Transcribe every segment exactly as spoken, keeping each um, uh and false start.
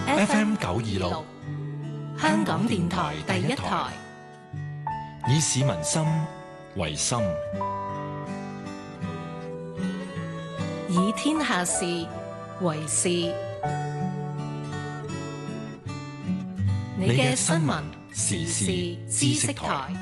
F M 九二六，香港電台第一台， 以市民心為心， 以天下事為事。你嘅新聞時事知識台。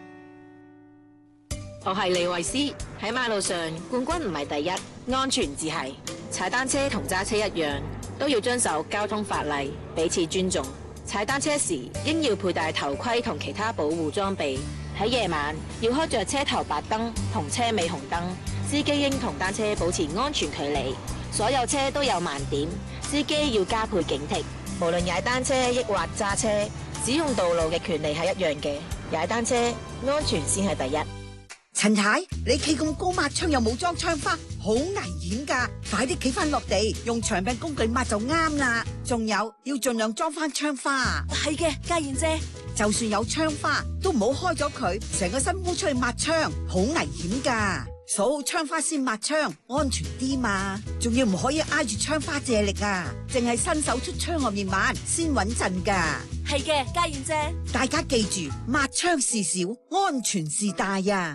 我係李慧詩。喺馬路上，冠軍唔係第一，安全至係。踩單車同揸車一樣，都要遵守交通法例，彼此尊重。踩單車時應要佩戴頭盔同其他保護裝備。喺夜晚要開着車頭白燈同車尾紅燈。司機應同單車保持安全距離。所有車都有盲點，司機要加倍警惕。無論踩單車抑或揸車，使用道路嘅權利係一樣嘅。踩單車安全先係第一。 陳太，你企咁高抹窗又冇裝窗花，好危險噶！快啲企翻落地，用長柄工具抹就啱啦。仲有要盡量裝翻窗花。 係嘅，家燕姐， 就算有窗花，都唔好開咗佢，成個身烏出去抹窗，好危險噶。數好窗花先抹窗，安全啲嘛。仲要唔可以挨住窗花借力啊，淨係伸手出窗外面抹先穩陣噶。 係嘅，家燕姐， 大家記住，抹窗事小，安全事大呀。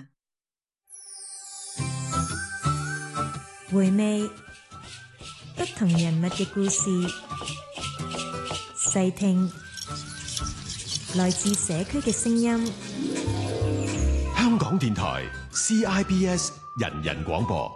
回味不同人物嘅故事，細聽來自社區嘅聲音。 香港電台 C I B S 人人廣播。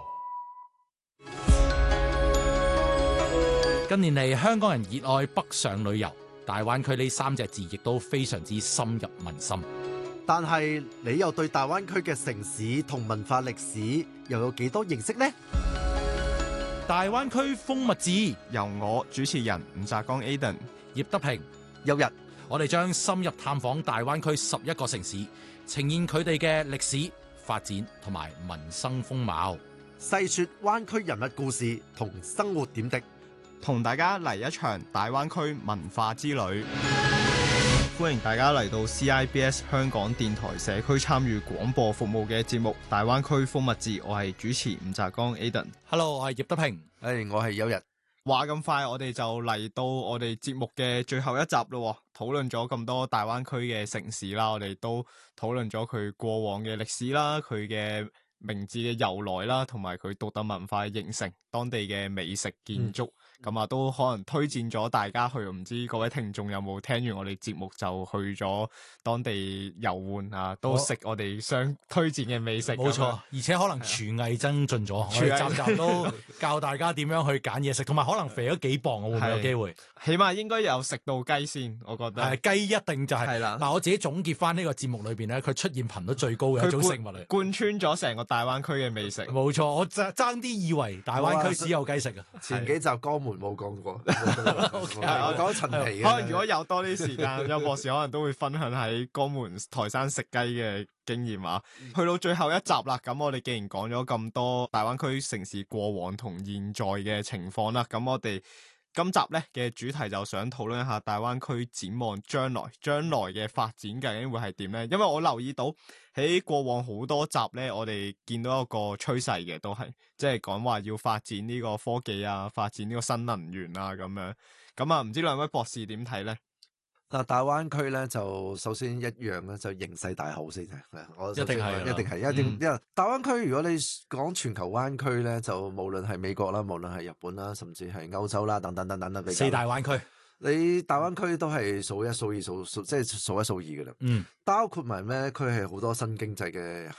近年嚟，香港人熱愛北上旅遊，大灣區呢三隻字亦都非常之深入民心。 但係你又對大灣區嘅城市同文化歷史又有幾多認識呢？ 大灣區風物誌由我主持人吳澤剛 Aden、 葉德平、 有日， 我哋將深入探訪大灣區十一個城市，呈現佢哋嘅歷史發展同埋民生風貌， 細說灣區人物故事同生活點滴， 同大家嚟一場大灣區文化之旅。歡迎大家嚟到 C I B S 香港電台社區參與廣播服務嘅節目《大灣區風物誌》，我係主持吳澤剛 Aden。 Hello， 我係葉德平。 誒、hey，我係有日。 話咁快，我哋就嚟到我哋節目嘅最後一集咯。討論咗咁多大灣區嘅城市啦，我哋都討論咗佢過往嘅歷史啦，佢嘅名字嘅由來啦，同埋佢獨特文化嘅形成，當地嘅美食建築。嗯咁啊，都可能推薦咗大家去，唔知各位聽眾有冇聽完我哋節目就去咗當地遊玩啊，都食我哋想推薦嘅美食。 冇錯，而且可能廚藝增進咗，我哋集集都教大家點樣去揀嘢食，同埋可能肥咗幾磅，我會唔會有機會？ 起碼應該有食到雞先，我覺得。 係雞一定就係、是。係啦。嗱，我自己總結翻呢個節目裏邊咧，佢出現頻率最高嘅一種食物嚟，貫穿咗成個大灣區嘅美食。 冇錯，我爭啲以為大灣區只有雞食啊。 前幾集江門冇講過，係我講陳皮。 可能如果有多啲時間，有博士可能都會分享喺江門台山食雞嘅經驗啊。去到最後一集啦，咁我哋既然講咗咁多大灣區城市過往同現在嘅情況啦，咁我哋今集咧嘅主題就想討論一下大灣區展望將來，將來嘅發展究竟會係點咧？因為我留意到喺過往好多集咧，我哋見到一個趨勢嘅，都係即係講話要發展呢個科技啊，發展呢個新能源啊咁樣。咁啊，唔知兩位博士點睇咧？ 嗱，大灣區咧就首先一樣咧，就形勢大好先嘅。我一定係，一定係，一定。因為、嗯、大灣區如果你講全球灣區咧，就無論係美國啦，無論係日本啦，甚至係歐洲啦，等等等等等等。 四大灣區， 你大灣區都係數一數二數數，即係數一數二嘅啦。嗯，包括埋咩？佢係好多新經濟嘅